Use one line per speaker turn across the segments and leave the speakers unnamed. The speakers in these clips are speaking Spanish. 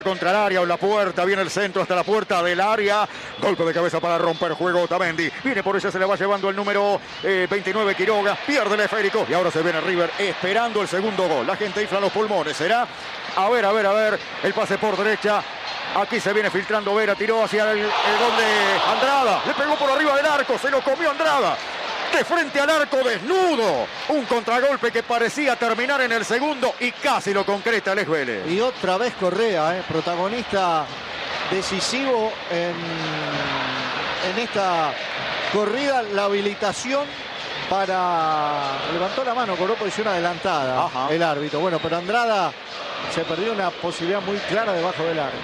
Contra el área o la puerta, viene el centro hasta la puerta del área. Golpe de cabeza para romper juego Otamendi. Viene por ella, se le va llevando el número 29 Quiroga. Pierde el esférico y ahora se viene River esperando el segundo gol. La gente infla los pulmones. ¿Será? A ver. El pase por derecha. Aquí se viene filtrando Vera. Tiró hacia el gol de Andrada. Le pegó por arriba del arco. Se lo comió Andrada. De frente al arco, desnudo. Un contragolpe que parecía terminar en el segundo y casi lo concreta Alex Vélez.
Y otra vez Correa, protagonista decisivo en esta corrida. La habilitación para... Levantó la mano, cobró posición adelantada. Ajá. El árbitro. Bueno, pero Andrada se perdió una posibilidad muy clara debajo del arco.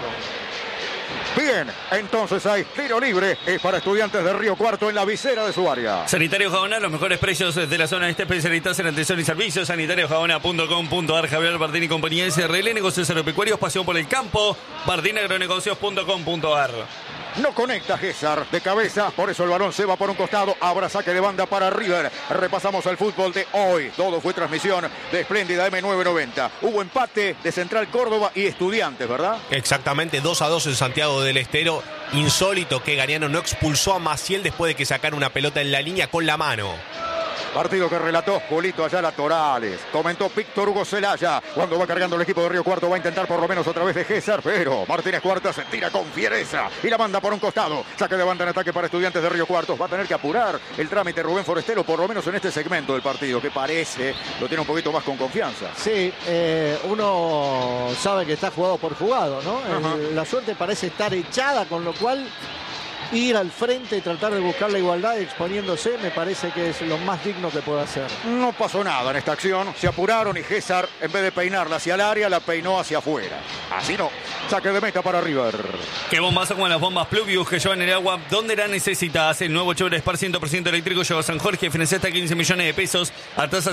Bien, entonces hay tiro libre. Es para Estudiantes de Río Cuarto en la visera de su área.
Sanitario Jabona, los mejores precios de la zona este, especialistas en atención y servicios. Sanitariojabona.com.ar. Javier Bardín y compañía SRL. Negocios agropecuarios, pasión por el campo. bardinagronegocios.com.ar.
No conecta Gésar de cabeza, por eso el balón se va por un costado. Habrá saque de banda para River. Repasamos el fútbol de hoy. Todo fue transmisión de Espléndida M990. Hubo empate de Central Córdoba y Estudiantes, ¿verdad?
Exactamente, 2-2 en Santiago del Estero. Insólito que Gariano no expulsó a Maciel después de que sacara una pelota en la línea con la mano.
Partido que relató Julito Ayala Torales. Comentó Víctor Hugo Celaya. Cuando va cargando el equipo de Río Cuarto, va a intentar por lo menos otra vez de Gésar, pero Martínez Cuarta se tira con fiereza y la manda por un costado. Saque de banda en ataque para Estudiantes de Río Cuarto. Va a tener que apurar el trámite Rubén Forestero, por lo menos en este segmento del partido, que parece lo tiene un poquito más con confianza.
Sí, uno sabe que está jugado por jugado, ¿no? La suerte parece estar echada, con lo cual ir al frente y tratar de buscar la igualdad exponiéndose me parece que es lo más digno que puede hacer.
No pasó nada en esta acción, se apuraron y Gésar, en vez de peinarla hacia el área, la peinó hacia afuera. Así no, saque de meta para River.
Qué bombazo con las bombas Pluvius que llevan el agua donde la necesitas. El nuevo Chevrolet Spark 100% eléctrico lleva a San Jorge, financia hasta 15 millones de pesos a tasa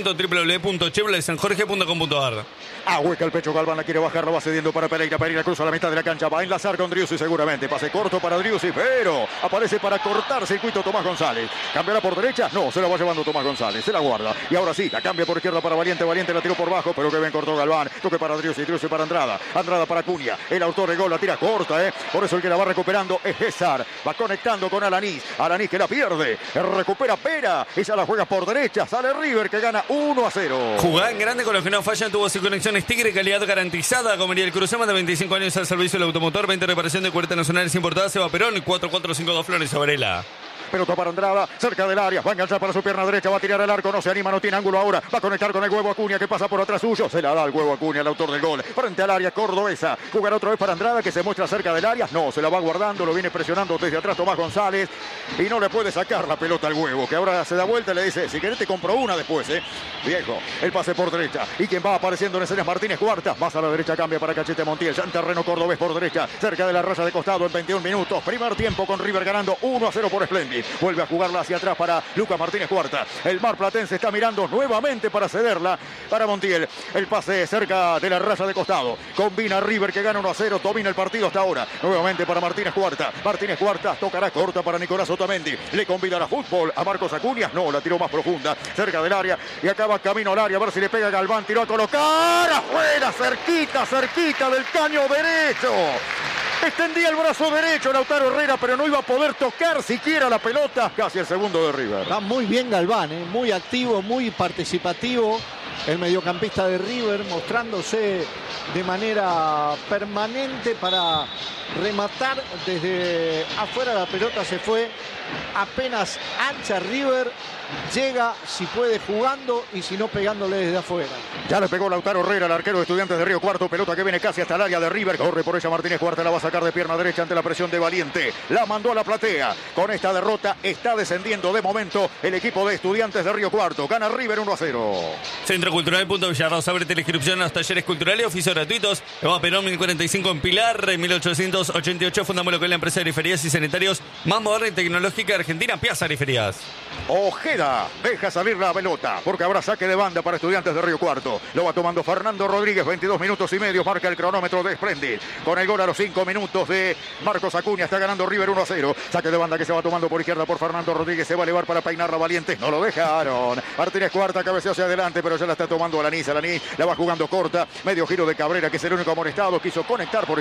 0%, www.chevroletsanjorge.com.ar.
Hueca el pecho, Galván la quiere bajar, lo va cediendo para Pereira. Pereira cruza la mitad de la cancha, va a enlazar con Driussi seguramente. Pase corto para Driussi, pero aparece para cortar circuito Tomás González. ¿Cambiará por derecha? No, se la va llevando Tomás González, se la guarda. Y ahora sí, la cambia por izquierda para Valiente. Valiente la tiró por bajo, pero que bien cortó Galván. Toque para Driussi, Driussi para Andrada. Andrada para Acuña, el autor de gol, la tira corta, Por eso el que la va recuperando es Gésar. Va conectando con Alanís. Alanís que la pierde. Recupera Pera. Ella la juega por derecha. Sale River que gana 1-0.
Jugada en grande con los que no fallan. Tuvo 5 conexiones Tigre, calidad garantizada. Comería el Cruzama de 25 años al servicio del automotor. 20 reparación de cuerdas nacionales importadas. Seba Perón, 4452 Flores Varela.
Pelota para Andrada, cerca del área, va a enganchar para su pierna derecha, va a tirar el arco, no se anima, no tiene ángulo ahora, va a conectar con el huevo Acuña que pasa por atrás suyo, se la da el huevo Acuña, el autor del gol, frente al área cordobesa, jugará otra vez para Andrada que se muestra cerca del área, no, se la va guardando, lo viene presionando desde atrás Tomás González y no le puede sacar la pelota al huevo, que ahora se da vuelta y le dice, si querés te compro una después, viejo, el pase por derecha, y quien va apareciendo en escena es Martínez Cuarta, más a la derecha cambia para Cachete Montiel, ya en terreno cordobés por derecha, cerca de la raya de costado en 21 minutos, primer tiempo con River ganando 1-0 por Splendid, vuelve a jugarla hacia atrás para Lucas Martínez Cuarta. El marplatense está mirando nuevamente para cederla para Montiel. El pase cerca de la raya de costado. Combina River que gana 1-0. Domina el partido hasta ahora. Nuevamente para Martínez Cuarta. Martínez Cuarta tocará corta para Nicolás Otamendi. Le convidará fútbol a Marcos Acuña. No, la tiró más profunda. Cerca del área. Y acaba camino al área. A ver si le pega Galván. Tiró a colocar. Afuera. Cerquita del caño derecho. Extendía el brazo derecho Lautaro Herrera, pero no iba a poder tocar siquiera la pelota. Casi el segundo de River.
Va muy bien Galván, muy activo, muy participativo. El mediocampista de River mostrándose de manera permanente para rematar desde afuera. La pelota se fue apenas ancha River. Llega, si puede, jugando y si no, pegándole desde afuera.
Ya le pegó Lautaro Herrera, el arquero de Estudiantes de Río Cuarto. Pelota que viene casi hasta el área de River. Corre por ella Martínez Cuarta, la va a sacar de pierna derecha ante la presión de Valiente. La mandó a la platea. Con esta derrota está descendiendo de momento el equipo de Estudiantes de Río Cuarto. Gana River 1-0.
Centro Cultural Punto Villarroz. Abre la inscripción a los talleres culturales, oficios gratuitos. Eva Perón 1045 en Pilar, en 1888. Fundamos lo que es la empresa de Ariferias y Sanitarios más moderna y tecnológica de Argentina, Piazza Ariferias.
Ojeda deja salir la pelota porque habrá saque de banda para Estudiantes de Río Cuarto. Lo va tomando Fernando Rodríguez, 22 minutos y medio, marca el cronómetro de Splendid. Con el gol a los 5 minutos de Marcos Acuña, está ganando River 1-0. Saque de banda que se va tomando por izquierda por Fernando Rodríguez, se va a elevar para peinar a Valiente. No lo dejaron. Martínez Cuarta cabeceó hacia adelante, pero ya la está está tomando Alanís. Alanís la va jugando corta. Medio giro de Cabrera, que es el único amonestado. Quiso conectar por